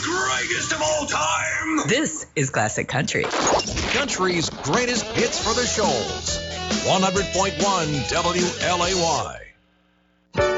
greatest of all time. This is Classic Country. Country's greatest hits for the Shoals. 100.1 WLAY.